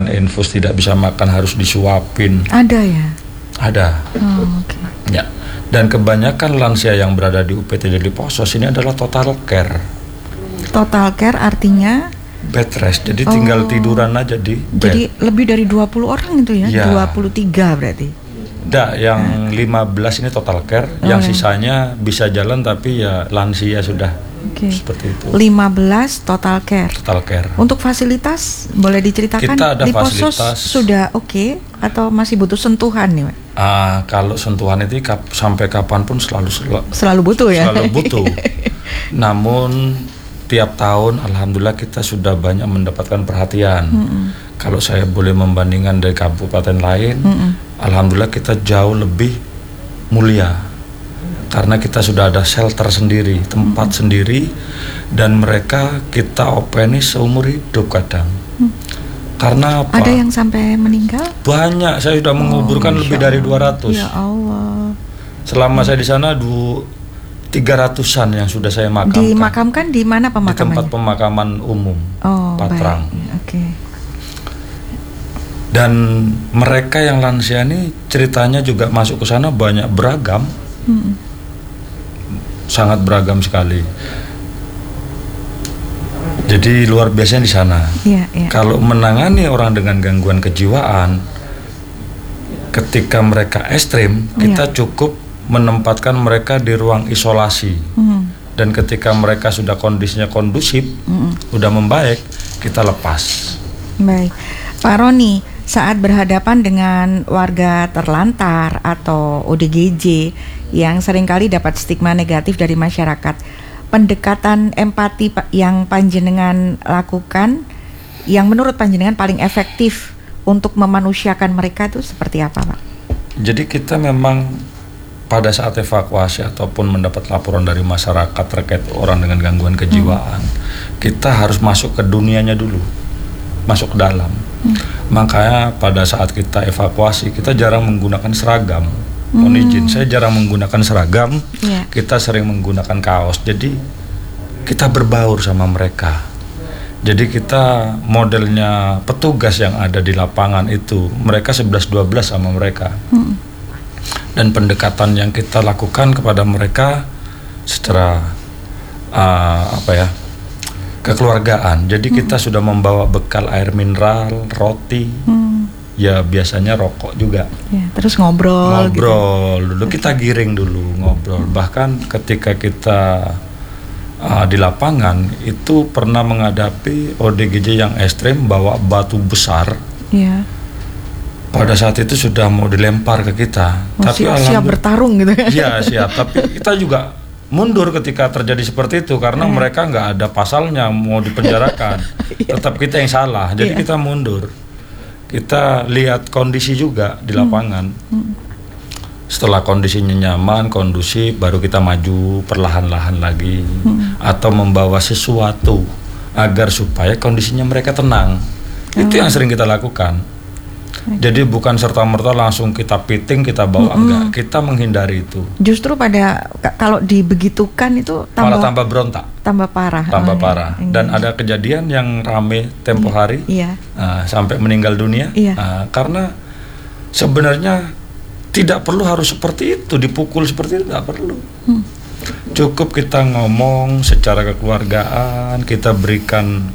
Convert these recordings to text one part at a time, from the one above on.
makan infus, tidak bisa makan harus disuapin. Ada ya? Ada. Okay. Ya. Dan kebanyakan lansia yang berada di UPT Deli Posos ini adalah total care. Total care artinya? Bed rest, jadi tinggal tiduran aja di bed. Jadi lebih dari 20 orang itu ya? Ya. 23 berarti? Enggak, yang 15 ini total care, yang sisanya bisa jalan tapi ya lansia sudah. Seperti itu. 15 total care. Total care. Untuk fasilitas boleh diceritakan? Kita ada di Posos fasilitas. Sudah oke atau masih butuh sentuhan nih, Pak? Kalau sentuhan itu sampai kapanpun selalu butuh ya. Selalu butuh. Namun tiap tahun alhamdulillah kita sudah banyak mendapatkan perhatian. Kalau saya boleh membandingkan dari kabupaten lain, alhamdulillah kita jauh lebih mulia. Karena kita sudah ada shelter sendiri, tempat sendiri, dan mereka kita openi seumur hidup kadang. Karena apa? Ada yang sampai meninggal? Banyak, saya sudah menguburkan lebih dari 200. Ya Allah. Selama saya di sana 300-an yang sudah saya makamkan. Dimakamkan di mana pemakamannya? Di tempat pemakaman umum, Patrang. Oke. Dan mereka yang lansia ini ceritanya juga masuk ke sana banyak beragam. Sangat beragam sekali. Jadi luar biasa di sana. Kalau menangani orang dengan gangguan kejiwaan, ketika mereka ekstrim, kita cukup menempatkan mereka di ruang isolasi. Dan ketika mereka sudah kondisinya kondusif, sudah membaik, kita lepas. Baik, Pak Roni, saat berhadapan dengan warga terlantar atau ODGJ yang seringkali dapat stigma negatif dari masyarakat, pendekatan empati yang panjenengan lakukan, yang menurut panjenengan paling efektif untuk memanusiakan mereka itu seperti apa, Pak? Jadi kita memang pada saat evakuasi ataupun mendapat laporan dari masyarakat terkait orang dengan gangguan kejiwaan, kita harus masuk ke dunianya dulu, masuk ke dalam. Makanya pada saat kita evakuasi, kita jarang menggunakan seragam. Mohon izin, saya jarang menggunakan seragam. Kita sering menggunakan kaos. Jadi kita berbaur sama mereka. Jadi kita modelnya petugas yang ada di lapangan itu, mereka 11-12 sama mereka. Dan pendekatan yang kita lakukan kepada mereka secara kekeluargaan. Jadi kita sudah membawa bekal air mineral, roti, ya biasanya rokok juga. Terus ngobrol gitu. Dulu kita giring dulu, ngobrol. Bahkan ketika kita di lapangan itu pernah menghadapi ODGJ yang ekstrim bawa batu besar. Pada saat itu sudah mau dilempar ke kita. Tapi siap bertarung gitu. Iya siap. Tapi kita juga mundur ketika terjadi seperti itu karena mereka nggak ada pasalnya mau dipenjarakan. Tetap kita yang salah. Jadi kita mundur. Kita lihat kondisi juga di lapangan. Setelah kondisinya nyaman, kondusif, baru kita maju perlahan-lahan lagi. Atau membawa sesuatu agar supaya kondisinya mereka tenang. Itu yang sering kita lakukan. Jadi bukan serta-merta langsung kita piting, kita bawa, enggak. Kita menghindari itu. Justru kalau dibegitukan itu malah tambah berontak. Tambah parah. Parah. Dan ada kejadian yang rame tempo hari, sampai meninggal dunia. Karena sebenarnya tidak perlu harus seperti itu, dipukul seperti itu, tidak perlu. Cukup kita ngomong secara kekeluargaan, kita berikan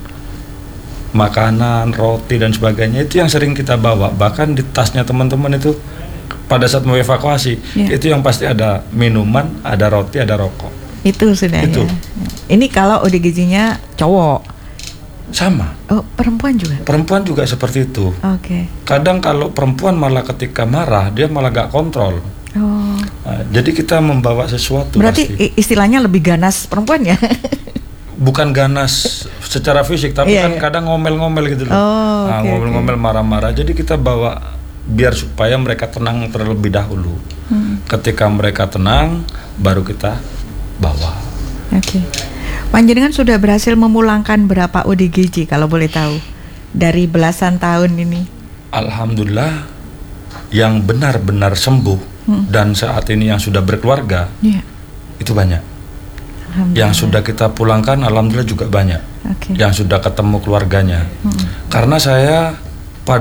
makanan, roti dan sebagainya. Itu yang sering kita bawa. Bahkan di tasnya teman-teman itu pada saat mau evakuasi, itu yang pasti ada minuman, ada roti, ada rokok. Itu sudah ya. Ini kalau ODGJ-nya cowok. Sama. Oh, perempuan juga? Perempuan juga seperti itu. Kadang kalau perempuan malah ketika marah, dia malah gak kontrol. Jadi kita membawa sesuatu. Berarti istilahnya lebih ganas perempuan ya? Bukan ganas secara fisik, tapi kan kadang ngomel-ngomel gitu loh. Ngomel-ngomel, marah-marah. Jadi kita bawa biar supaya mereka tenang terlebih dahulu. Ketika mereka tenang, baru kita bawa. Panjenengan sudah berhasil memulangkan berapa ODGJ kalau boleh tahu dari belasan tahun ini? Alhamdulillah, yang benar-benar sembuh dan saat ini yang sudah berkeluarga itu banyak. Yang sudah kita pulangkan alhamdulillah juga banyak. Yang sudah ketemu keluarganya. Karena saya